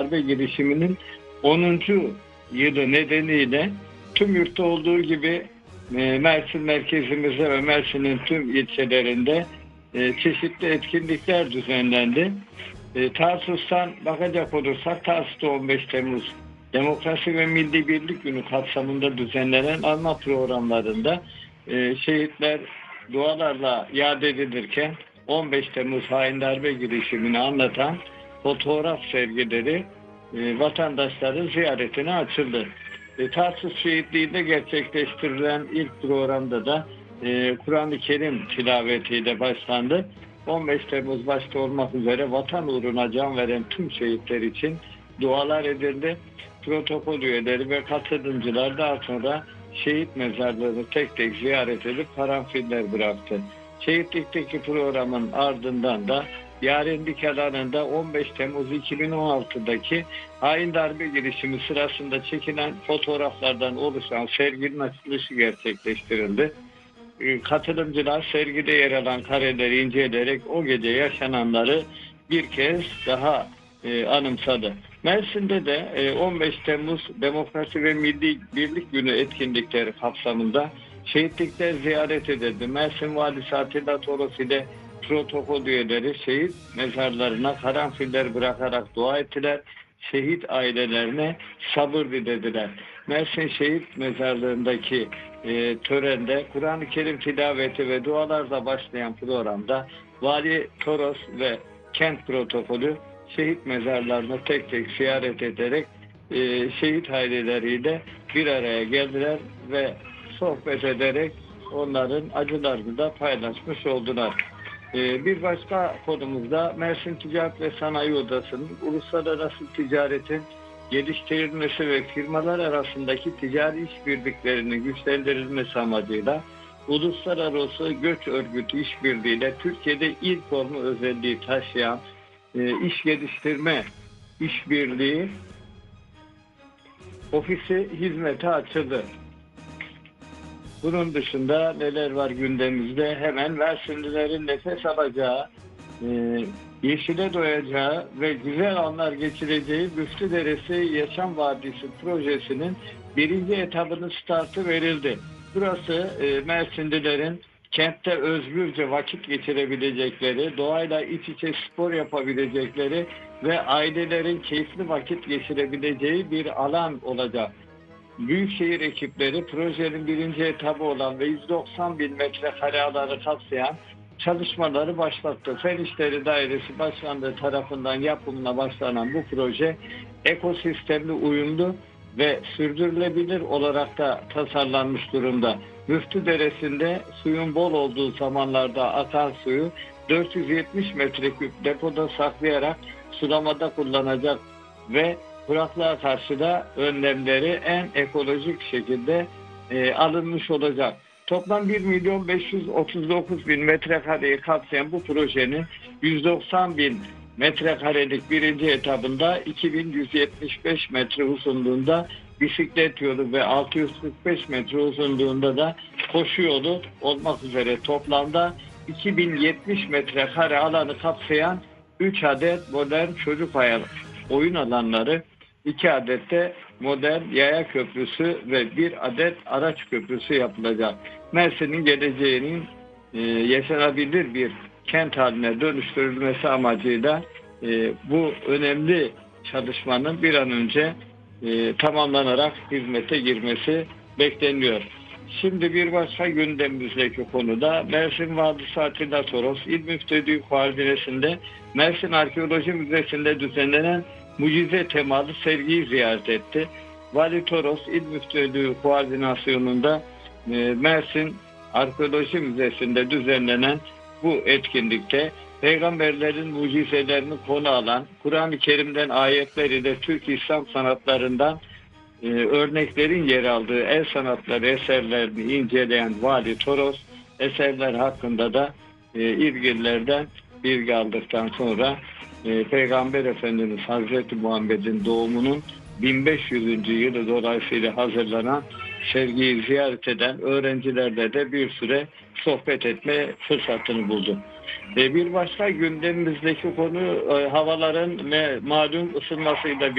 darbe girişiminin 10. yılı nedeniyle tüm yurtta olduğu gibi Mersin merkezimizde ve Mersin'in tüm ilçelerinde çeşitli etkinlikler düzenlendi. Tarsus'tan bakacak olursak Tarsus'ta 15 Temmuz Demokrasi ve Milli Birlik Günü kapsamında düzenlenen anma programlarında şehitler dualarla yad edilirken 15 Temmuz hain darbe girişimini anlatan fotoğraf sergileri vatandaşların ziyaretine açıldı. Tarsus şehitliğinde gerçekleştirilen ilk programda da Kur'an-ı Kerim tilavetiyle başlandı. 15 Temmuz başta olmak üzere vatan uğruna can veren tüm şehitler için dualar edildi. Protokol üyeleri ve katılımcılar daha sonra şehit mezarlarını tek tek ziyaret edip karanfiller bıraktı. Şehitlikteki programın ardından da Yarenlik alanında 15 Temmuz 2016'daki hain darbe girişimi sırasında çekilen fotoğraflardan oluşan serginin açılışı gerçekleştirildi. Katılımcılar sergide yer alan kareleri inceleyerek o gece yaşananları bir kez daha anımsadı. Mersin'de de 15 Temmuz Demokrasi ve Milli Birlik Günü etkinlikleri kapsamında şehitlikler ziyaret edildi. Mersin Valisi Atilla Toros ile protokol üyeleri şehit mezarlarına karanfiller bırakarak dua ettiler. Şehit ailelerine sabır dilediler. Mersin şehit mezarlığındaki törende Kur'an-ı Kerim tilaveti ve dualarla başlayan programda Vali Toros ve kent protokolü şehit mezarlarını tek tek ziyaret ederek şehit aileleriyle bir araya geldiler ve sohbet ederek onların acılarını da paylaşmış oldular. Bir başka konumuzda Mersin Ticaret ve Sanayi Odası'nın uluslararası ticaretin geliştirilmesi ve firmalar arasındaki ticari işbirliklerinin güçlendirilmesi amacıyla Uluslararası Göç Örgütü işbirliğiyle Türkiye'de ilk olma özelliği taşıyan iş geliştirme işbirliği ofisi hizmete açıldı. Bunun dışında neler var gündemimizde? Hemen Mersinlilerin nefes alacağı, yeşile doyacağı ve güzel anlar geçireceği Müftüderesi Yaşam Vadisi projesinin 1. etabının startı verildi. Burası Mersinlilerin kentte özgürce vakit geçirebilecekleri, doğayla iç içe spor yapabilecekleri ve ailelerin keyifli vakit geçirebileceği bir alan olacak. Büyükşehir ekipleri projenin 1. etabı olan ve 190 bin metrekare alanı kapsayan çalışmaları başlattı. Fen İşleri Dairesi Başkanlığı tarafından yapımına başlanan bu proje ekosistemli uyumlu ve sürdürülebilir olarak da tasarlanmış durumda. Müftü Deresi'nde suyun bol olduğu zamanlarda akan suyu 470 metreküp depoda saklayarak sulamada kullanacak ve kuraklığa karşı da önlemleri en ekolojik şekilde alınmış olacak. Toplam 1.539.000 metrekareyi kapsayan bu projenin 190.000 metrekarelik 1. etabında 2175 metre uzunluğunda bisiklet yolu ve 645 metre uzunluğunda da koşu yolu olmak üzere toplamda 2070 metrekare alanı kapsayan 3 adet modern çocuk oyun alanları, 2 adet de modern yaya köprüsü ve 1 adet araç köprüsü yapılacak. Mersin'in geleceğinin yaşanabilir bir kent haline dönüştürülmesi amacıyla bu önemli çalışmanın bir an önce tamamlanarak hizmete girmesi bekleniyor. Şimdi bir başka gündemimizdeki konuda Mersin Valisi Atilla Toros, İl Müftülüğü koordinesinde Mersin Arkeoloji Müzesi'nde düzenlenen mucize temalı sergiyi ziyaret etti. Vali Toros, İl Müftülüğü koordinasyonunda Mersin Arkeoloji Müzesi'nde düzenlenen bu etkinlikte peygamberlerin mucizelerini konu alan Kur'an-ı Kerim'den ayetler ile Türk İslam sanatlarından örneklerin yer aldığı el sanatları eserlerini inceleyen Vali Toros eserler hakkında da ilgililerden bilgi aldıktan sonra Peygamber Efendimiz Hazreti Muhammed'in doğumunun 1500. yılı dolayısıyla hazırlanan sergiyi ziyaret eden öğrencilerle de bir süre sohbet etme fırsatını buldu. Bir başka gündemimizdeki konu havaların malum ısınmasıyla